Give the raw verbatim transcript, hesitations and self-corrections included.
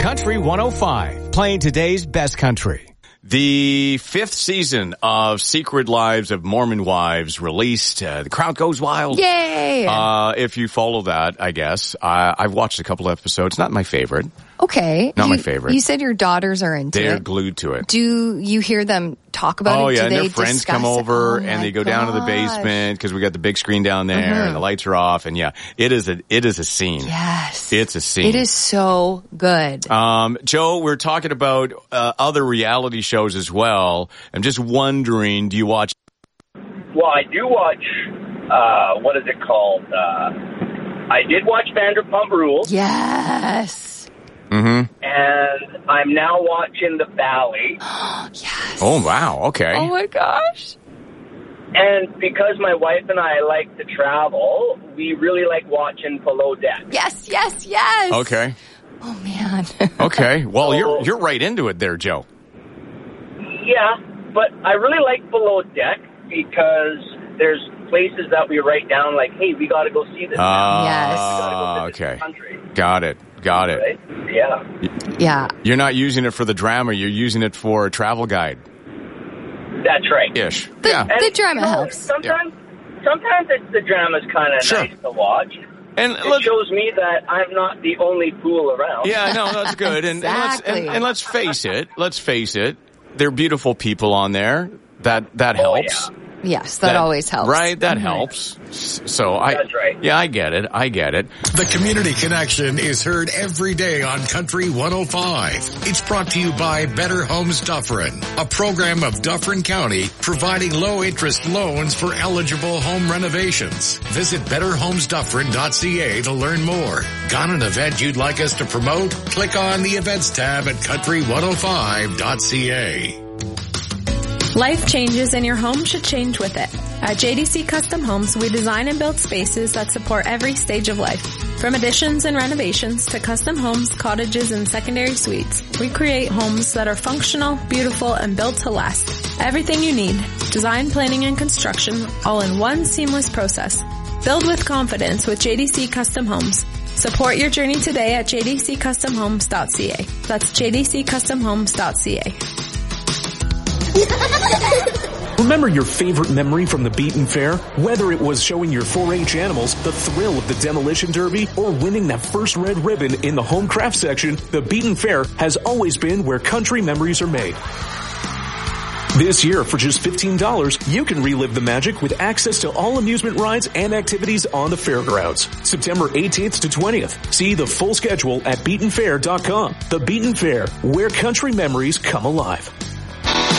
Country one oh five, playing today's best country. The fifth season of Secret Lives of Mormon Wives released. Uh, the crowd goes wild. Yay! Uh, if you follow that, I guess. Uh, I've watched a couple episodes. Not my favorite. Okay. Not you, my favorite. You said your daughters are into They're it. guld to it. Do you hear them talk about oh, it? Oh, yeah, Do and they their friends discuss come it? over, Oh, and my they go down to the gosh. basement because we got the big screen down there, Mhm. and the lights are off, and yeah, it is a it is a scene. Yes. It's a scene. It is so good. Um, Joe, we're talking about uh, other reality shows as well. I'm just wondering, do you watch? Well, I do watch, uh, what is it called? Uh, I did watch Vanderpump Rules. Yes. Mm-hmm. And I'm now watching The Valley. Yes. Oh, wow. Okay. Oh, my gosh. And because my wife and I like to travel, we really like watching Below Deck. Yes, yes, yes. Okay. Oh, man. Okay. Well, So- you're you're right into it there, Joe. Yeah, but I really like Below Deck because there's places that we write down like, hey, we got to go see this. Ah, Yes. We gotta go visit okay. this country, Got it. Got it. right? Yeah. Yeah. You're not using it for the drama. You're using it for a travel guide. That's right. Ish. The, yeah. the drama you know, helps. Sometimes, sometimes it, the drama's kind of Sure. nice to watch. And It let's, shows me that I'm not the only fool around. yeah, no, that's good. And, and, let's, Exactly. and, and let's face it. Let's face it. They're beautiful people on there. That that Oh, helps. yeah. Yes, that, always helps. Right? That Mhm. helps. S- So I, That's right. yeah, I get it. I get it. The Community Connection is heard every day on Country one oh five. It's brought to you by Better Homes Dufferin, a program of Dufferin County providing low-interest loans for eligible home renovations. Visit better homes dufferin dot c a to learn more. Got an event you'd like us to promote? Click on the Events tab at country one oh five dot c a. Life changes and your home should change with it. At J D C Custom Homes, we design and build spaces that support every stage of life. From additions and renovations to custom homes, cottages, and secondary suites, we create homes that are functional, beautiful, and built to last. Everything you need, design, planning, and construction, all in one seamless process. Build with confidence with J D C Custom Homes. Support your journey today at j d c custom homes dot c a. That's j d c custom homes dot c a. Remember your favorite memory from the Beaton Fair? Whether it was showing your four H animals, the thrill of the demolition derby, or winning that first red ribbon in the home craft section, the Beaton Fair has always been where country memories are made. This year, for just fifteen dollars, you can relive the magic with access to all amusement rides and activities on the fairgrounds. September eighteenth to twentieth. See the full schedule at beaton fair dot com. The Beaton Fair, where country memories come alive.